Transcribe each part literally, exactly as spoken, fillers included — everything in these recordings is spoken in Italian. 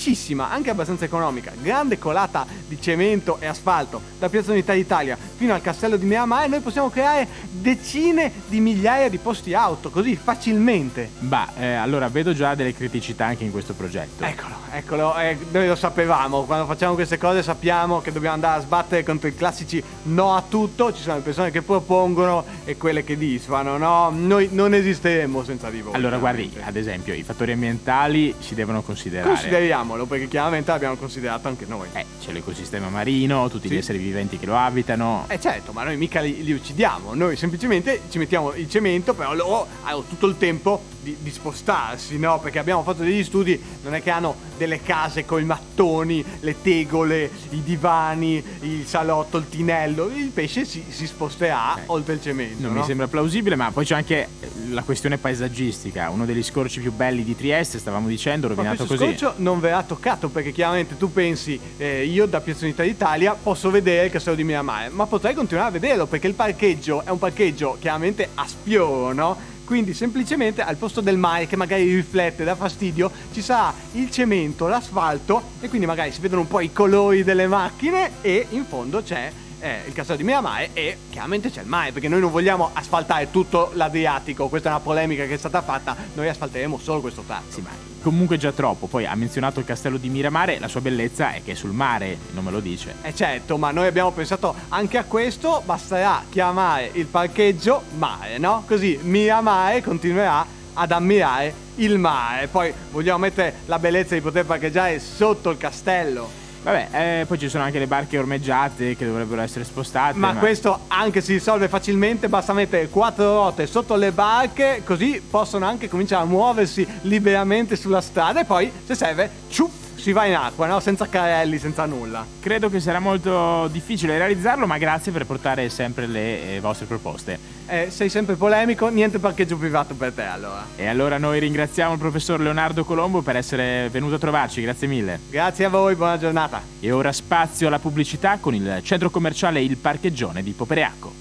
semplicissima, anche abbastanza economica, grande colata di cemento e asfalto da Piazza Unità d'Italia fino al castello di Miramare, e noi possiamo creare decine di migliaia di posti auto, così facilmente. Bah, eh, allora vedo già delle criticità anche in questo progetto. Eccolo, eccolo, eh, noi lo sapevamo, quando facciamo queste cose sappiamo che dobbiamo andare a sbattere contro i classici no a tutto, ci sono le persone che propongono e quelle che disfano, no? Noi non esisteremo senza di voi. Allora guardi, ad esempio, i fattori ambientali si devono considerare. Consideriamolo, perché chiaramente l'abbiamo considerato anche noi. Eh, c'è l'ecosistema marino, tutti Sì. gli esseri viventi che lo abitano. Eh certo, ma noi mica li, li uccidiamo, noi semplicemente ci mettiamo il cemento, però loro hanno tutto il tempo di, di spostarsi, no? Perché abbiamo fatto degli studi, non è che hanno delle case con i mattoni, le tegole, i divani, il salotto, il tinello, il pesce si, si sposterà eh. oltre il cemento. Non no? mi sembra plausibile, ma poi c'è anche la questione paesaggistica. Uno degli scorci più belli di Trieste, stavamo dicendo, Ma rovinato questo così. scorcio non verrà toccato, perché chiaramente tu pensi eh, io da Piazza Unità d'Italia posso vedere il castello di Miramare, ma potrei continuare a vederlo perché il parcheggio è un parcheggio chiaramente a sfioro, no? Quindi semplicemente al posto del mare che magari riflette, dà fastidio, ci sarà il cemento, l'asfalto, e quindi magari si vedono un po' i colori delle macchine e in fondo c'è eh, il castello di Miramare e chiaramente c'è il mare, perché noi non vogliamo asfaltare tutto l'Adriatico, questa è una polemica che è stata fatta, noi asfalteremo solo questo tratto. Sì, ma comunque già troppo. Poi ha menzionato il castello di Miramare, la sua bellezza è che è sul mare, non me lo dice. Eh certo, ma noi abbiamo pensato anche a questo, basterà chiamare il parcheggio mare, no? Così Miramare continuerà ad ammirare il mare. Poi vogliamo mettere la bellezza di poter parcheggiare sotto il castello. Vabbè, eh, poi ci sono anche le barche ormeggiate che dovrebbero essere spostate. Ma, Ma, questo anche si risolve facilmente, basta mettere quattro ruote sotto le barche, così possono anche cominciare a muoversi liberamente sulla strada e poi, se serve, ciuff, si va in acqua, no? Senza carrelli, senza nulla. credo che sarà molto difficile realizzarlo, ma grazie per portare sempre le eh, vostre proposte. Eh, sei sempre polemico, niente parcheggio privato per te allora. E allora noi ringraziamo il professor Leonardo Colombo per essere venuto a trovarci, grazie mille. Grazie a voi, buona giornata. E ora spazio alla pubblicità con il centro commerciale Il Parcheggione di Popereacco.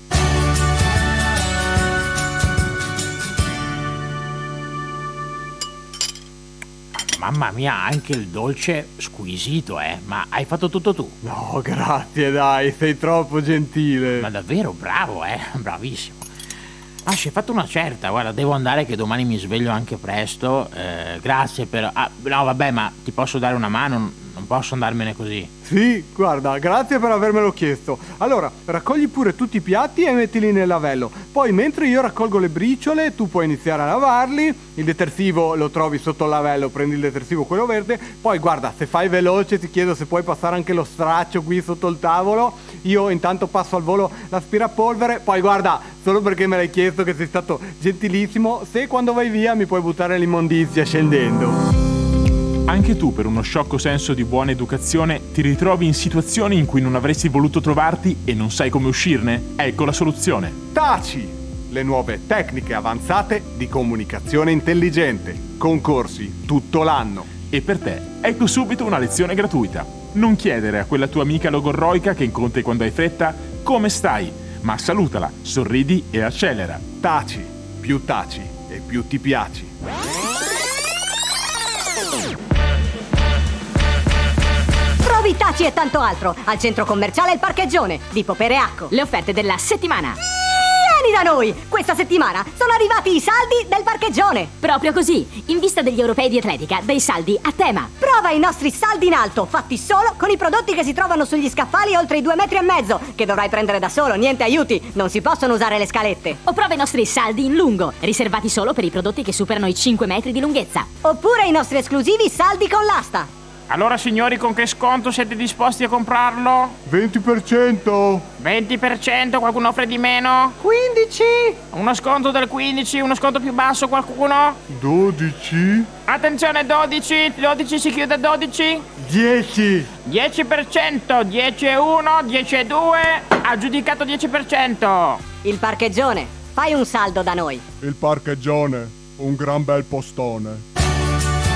Mamma mia, anche il dolce squisito, eh. Ma hai fatto tutto tu? No, grazie, dai, sei troppo gentile. Ma davvero bravo, eh. Bravissimo. Ah, ci hai fatto una certa, guarda, devo andare che domani mi sveglio anche presto. Eh, grazie per... Ah, no, vabbè, ma ti posso dare una mano? Non posso andarmene così. Sì, guarda, grazie per avermelo chiesto. Allora, raccogli pure tutti i piatti e mettili nel lavello. Poi, mentre io raccolgo le briciole, tu puoi iniziare a lavarli. Il detersivo lo trovi sotto il lavello, prendi il detersivo, quello verde. Poi, guarda, se fai veloce, ti chiedo se puoi passare anche lo straccio qui sotto il tavolo. Io intanto passo al volo l'aspirapolvere. Poi, guarda, solo perché me l'hai chiesto, che sei stato gentilissimo, se quando vai via mi puoi buttare l'immondizia scendendo. Anche tu, per uno sciocco senso di buona educazione, ti ritrovi in situazioni in cui non avresti voluto trovarti e non sai come uscirne? Ecco la soluzione. Taci! Le nuove tecniche avanzate di comunicazione intelligente. Concorsi tutto l'anno. E per te, ecco subito una lezione gratuita. Non chiedere a quella tua amica logorroica che incontri quando hai fretta come stai, ma salutala, sorridi e accelera. Taci, più taci e più ti piaci. Trovi Taci e tanto altro al centro commerciale Il Parcheggione di Popereacco. Le offerte della settimana. Vieni da noi! Questa settimana sono arrivati i saldi del Parcheggione. Proprio così, in vista degli europei di atletica, dei saldi a tema. Prova i nostri saldi in alto, fatti solo con i prodotti che si trovano sugli scaffali oltre i due metri e mezzo, che dovrai prendere da solo, niente aiuti, non si possono usare le scalette. O prova i nostri saldi in lungo, riservati solo per i prodotti che superano i cinque metri di lunghezza. Oppure i nostri esclusivi saldi con l'asta. Allora signori, con che sconto siete disposti a comprarlo? venti per cento! venti per cento, qualcuno offre di meno? quindici! Uno sconto del quindici, uno sconto più basso, qualcuno? dodici! Attenzione, dodici, dodici si chiude a dodici? dieci! dieci per cento, dieci e uno, dieci e due, aggiudicato dieci per cento. Il Parcheggione, fai un saldo da noi. Il Parcheggione, un gran bel postone.